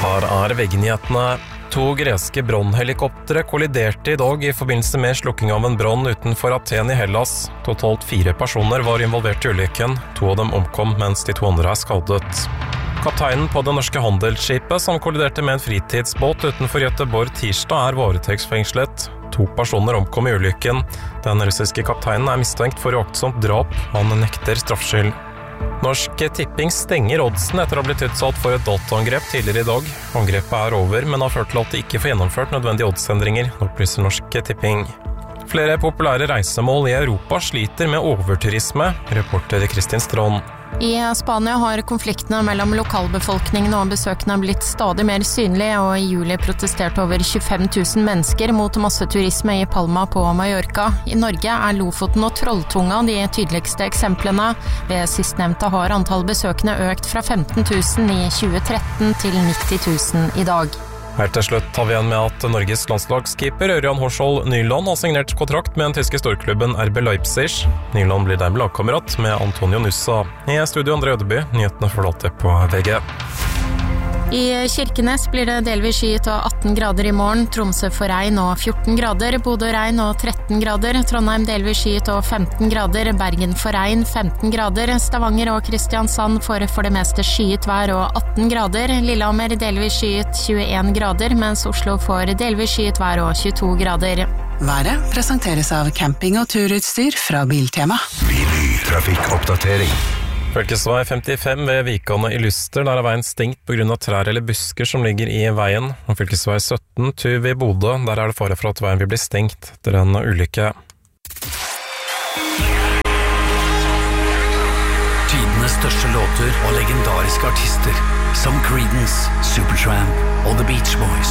Her VG-nyhetene. 2 greske brannhelikoptere kolliderte I dag I forbindelse med slukking av en brann utenfor Aten I Hellas. Totalt 4 personer var involvert I ulykken. 2 av dem omkom, mens de 2 andre skadet. Kapteinen på det norske handelsskipet som kolliderte med en fritidsbåt utenfor Göteborg tirsdag varetektsfengslet. 2 personer omkom I ulykken. Den russiske kapteinen mistenkt for uaktsomt drap. Han nekter straffskyld. Norsk Tipping stenger oddsen etter å ha blitt utsatt for et dataangrep tidligere I dag. Angrepet over, men har ført til at de ikke får gjennomført nødvendige oddsendringer, opplyser Norsk Tipping. Flere populære reisemål I Europa sliter med overturisme, reporter Kristin Strand. I Spania har konfliktene mellom lokalbefolkningen og besøkende blitt stadig mer synlige, og I juli protesterte over 25 000 mennesker mot masseturisme I Palma på Mallorca. I Norge Lofoten og Trolltunga de tydeligste eksemplene. Ved sistnevnte har antall besøkende økt fra 15 000 I 2013 til 90 000 I dag. Helt til slutt tar vi igjen med at Norges landslagskeeper Ørjan Horshold Nyland har signert kontrakt med den tyske storklubben RB Leipzig. Nyland blir dermed lagkamerat med Antonio Nusa. I studio André Ødeby, nyhetene forlater på VG. I Kirkenes blir det delvis skyet og 18 grader I morgen, Tromsø får regn og 14 grader, Bodø regn og 13 grader, Trondheim delvis skyet og 15 grader, Bergen får regn 15 grader, Stavanger og Kristiansand får for det meste skyet vær og 18 grader, Lillehammer delvis skyet 21 grader, mens Oslo får delvis skyet vær og 22 grader. Været presenteres av camping- og turutstyr fra Biltema. Trafikkoppdatering. Fylkesvei 55 ved Vikane I Luster, der veien stengt på grunn av trær eller busker som ligger I veien. Og fylkesvei 17 Tuv I Bodø, der det fare for at veien vil bli stengt etter en ulykke. Tidenes største låter og legendariske artister som Creedence, Supertramp og The Beach Boys.